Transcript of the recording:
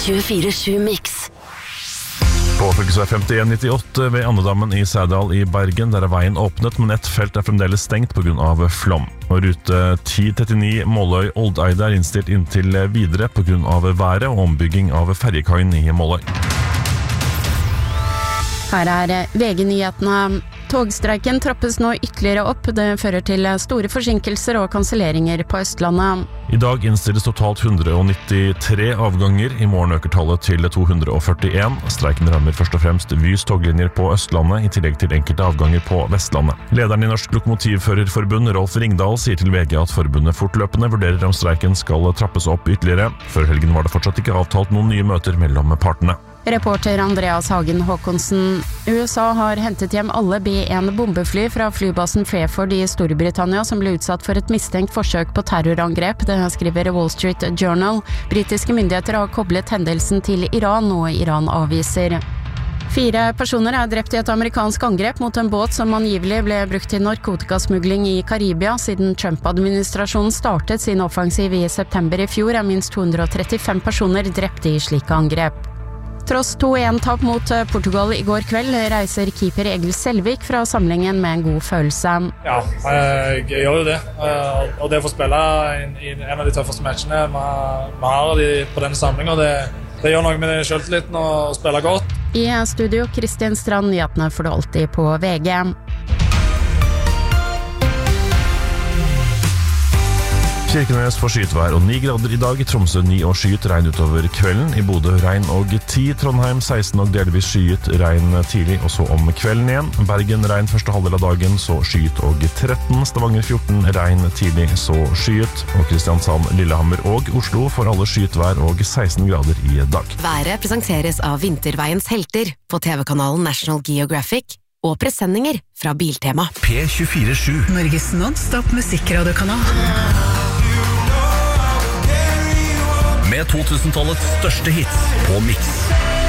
24/7 Mix. På fylkesvei 5198 ved Andedammen i Sædal i Bergen, der veien åpnet, men ett felt fremdeles stengt på grunn av flom. Og rute 1039 Måløy-Oldeide innstilt inntil videre på grunn av været og ombygging av ferjekaien i Måløy. Her VG-nyhetene. Togstreiken trappes nå ytterligere opp. Det fører til store forsinkelser og kanselleringer på Østlandet. I dag innstilles totalt 193 avganger. I morgen øker tallet til 241. Streiken rammer først og fremst Vys toglinjer på Østlandet, i tillegg til enkelte avganger på Vestlandet. Lederen i Norsk Lokomotivførerforbund, Rolf Ringdal, sier til VG at forbundet fortløpende vurderer om streiken skal trappes opp ytterligere. Før helgen var det fortsatt ikke avtalt noen nye møter mellom partene. Reporter Andreas Hagen Håkonsen. USA har hentet hjem alle B-1 bombefly fra flybasen Fairford i Storbritannia som ble utsatt for et mistenkt forsøk på terrorangrep. Det skriver Wall Street Journal. Britiske myndigheter har koblet hendelsen til Iran, noe Iran avviser. 4 personer drept i et amerikansk angrep mot en båt som angivelig ble brukt til narkotikasmugling i Karibia. Siden Trump-administrasjonen startet sin offensiv i september i fjor, minst 235 personer drept i slike angrep. Tross 2-1-tap mot Portugal i går kveld, reiser keeper Egil Selvik fra samlingen med en god følelse. Ja, jeg gjør jo det. Og det å få spille i en av de tøffeste matchene vi har på denne samlingen, det gjør noe med selvtilliten å spille godt. I studio, Kristian Strand, nyhetene får du alltid på VG. Kirkenes får skyet vær og 9 grader i dag. Tromsø 9 og skyet, regn utover kvelden. I Bodø regn og 10. Trondheim 16 og delvis skyet, regn tidlig og så om kvelden igjen. Bergen regn første halvdel av dagen, så skyet og 13. Stavanger 14, regn tidlig, så skyet. Og Kristiansand, Lillehammer og Oslo får alle skyet vær og 16 grader i dag. Været presenteres av Vinterveiens helter på TV-kanalen National Geographic og presenninger fra Biltema. P24/7, Norges non-stop musikradiokanal. med 2000-tallets største hits på Mix.